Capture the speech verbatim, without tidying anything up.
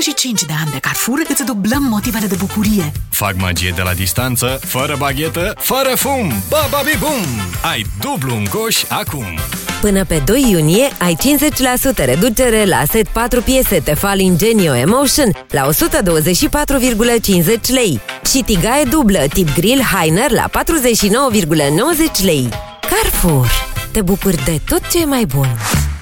și cinci de ani de Carrefour îți dublăm motivele de bucurie. Fac magie de la distanță, fără baghetă, fără fum. Bababi bum! Ai dublu în coș acum. Până pe doi iunie ai cincizeci la sută reducere la set patru piese Tefal Ingenio Emotion la o sută douăzeci și patru virgulă cincizeci lei și tigaie dublă tip grill Heiner la patruzeci și nouă virgulă nouăzeci lei. Carrefour. Te bucuri de tot ce e mai bun.